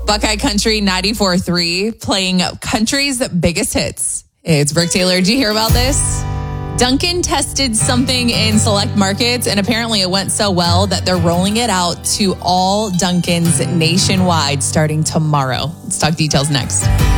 Buckeye Country 94.3 playing country's biggest hits. It's Brooke Taylor. Did you hear about this? Dunkin' tested something in select markets, and apparently it went so well that they're rolling it out to all Dunkins nationwide starting tomorrow. Let's talk details next.